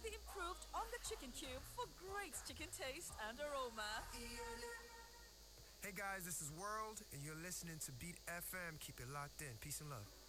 slightly improved on the chicken cube for great chicken taste and aroma. Hey guys, this is World, and you're listening to Beat FM. Keep it locked in. Peace and love.